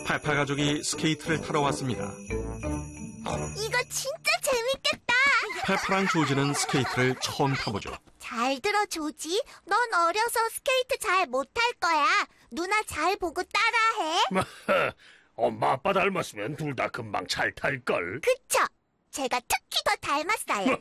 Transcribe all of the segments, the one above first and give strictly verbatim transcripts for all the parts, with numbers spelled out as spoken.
페파 가족이 스케이트를 타러 왔습니다. 이거 진짜 재밌겠다. 페파랑 조지는 스케이트를 처음 타보죠. 잘 들어, 조지. 넌 어려서 스케이트 잘 못할 거야. 누나 잘 보고 따라해. 엄마 아빠 닮았으면 둘 다 금방 잘 탈걸. 그쵸? 제가 특히 더 닮았어요.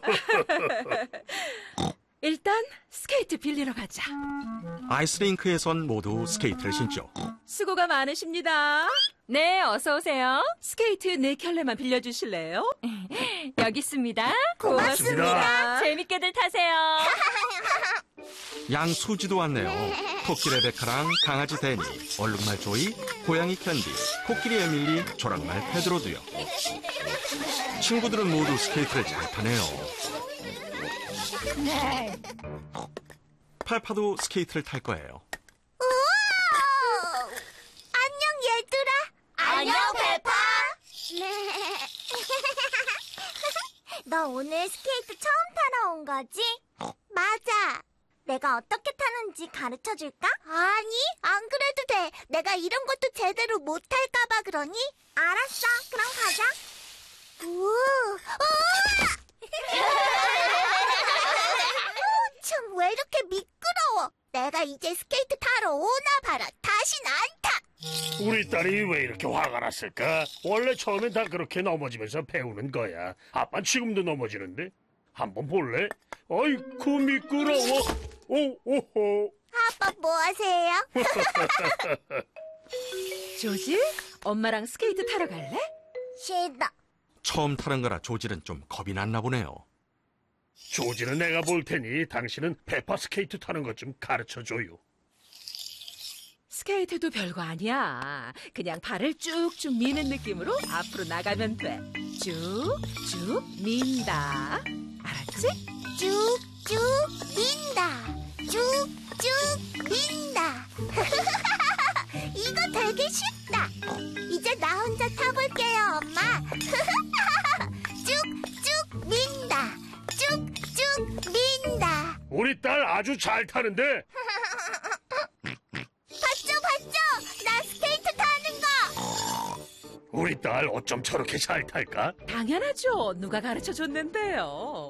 일단 스케이트 빌리러 가자. 아이스링크에선 모두 스케이트를 신죠. 수고가 많으십니다. 네, 어서 오세요. 스케이트 네 켤레만 빌려주실래요? 여기 있습니다. 고맙습니다. 재밌게들 타세요. 양수지도 왔네요. 토끼 레베카랑 강아지 데니, 얼룩말 조이, 고양이 캔디, 코끼리 에밀리, 조랑말 페드로도요. 친구들은 모두 스케이트를 잘 타네요. 페파도 스케이트를 탈 거예요. 우와! 안녕, 얘들아. 안녕, 페파. 너 오늘 스케이트 처음 타러 온 거지? 맞아. 내가 어떻게 타는지 가르쳐 줄까? 아니, 안 그래도 돼. 내가 이런 것도 제대로 못 탈까봐 그러니? 알았어. 그럼 가자. 우, 우와! 참, 왜 이렇게 미끄러워? 내가 이제 스케이트 타러 오나 봐라. 다신 안 타. 우리 딸이 왜 이렇게 화가 났을까? 원래 처음엔 다 그렇게 넘어지면서 배우는 거야. 아빠는 지금도 넘어지는데. 한번 볼래? 아이고 미끄러워. 오, 오호. 아빠 뭐 하세요? 조지, 엄마랑 스케이트 타러 갈래? 싫어. 처음 타는 거라 조지는 좀 겁이 났나 보네요. 조지는 내가 볼 테니 당신은 페파 스케이트 타는 것 좀 가르쳐줘요. 스케이트도 별거 아니야. 그냥 발을 쭉쭉 미는 느낌으로 앞으로 나가면 돼. 쭉쭉 민다. 알았지? 쭉쭉 민다. 쭉쭉 민다. 이거 되게 쉽다. 이제 나 혼자 타볼게요, 엄마. 쭉쭉 민다. 쭉쭉 민다. 우리 딸 아주 잘 타는데. 봤죠, 봤죠? 나 스케이트 타는 거. 우리 딸 어쩜 저렇게 잘 탈까? 당연하죠. 누가 가르쳐 줬는데요.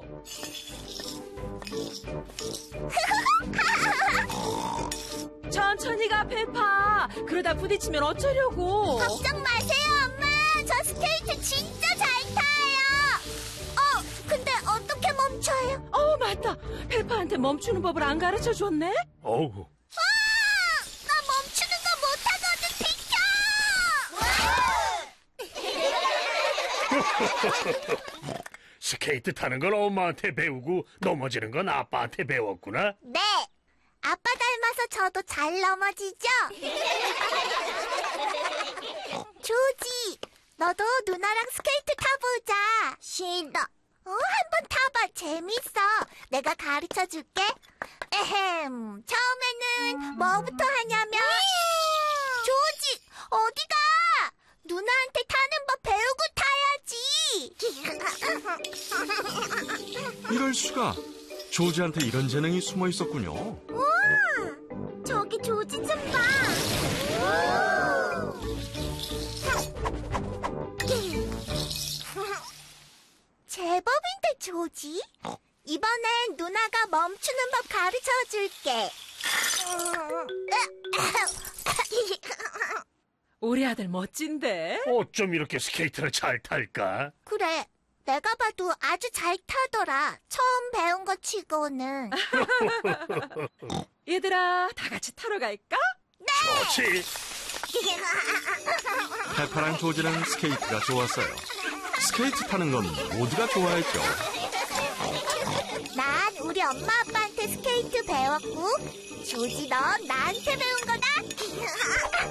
천천히 가, 페파. 그러다 부딪히면 어쩌려고. 걱정 마세요, 엄마. 저 스케이트 진짜 잘 타요. 어, 근데 어떻게 멈춰요? 어, 맞다. 페파한테 멈추는 법을 안 가르쳐 줬네? 어우. 아! 나 멈추는 거 못하거든, 비켜! 스케이트 타는 건 엄마한테 배우고 넘어지는 건 아빠한테 배웠구나. 네. 아빠 닮아서 저도 잘 넘어지죠? 조지, 너도 누나랑 스케이트 타보자. 싫어. 어, 한번 타봐. 재밌어. 내가 가르쳐 줄게. 에헴. 처음에는 뭐부터 하냐면 조지, 어디가? 누나한테 타는 법 배우고 타야지. 이럴 수가. 조지한테 이런 재능이 숨어 있었군요. 우와! 저기 조지 좀 봐. 제법인데, 조지? 이번엔 누나가 멈추는 법 가르쳐 줄게. 우리 아들 멋진데? 어쩜 이렇게 스케이트를 잘 탈까? 그래, 내가 봐도 아주 잘 타더라. 처음 배운 거 치고는. 얘들아, 다 같이 타러 갈까? 좋지. 페파랑 조지는 스케이트가 좋았어요. 스케이트 타는 건 모두가 좋아했죠. 난 우리 엄마 아빠한테 스케이트 배웠고, 조지 넌 나한테 배운 거다.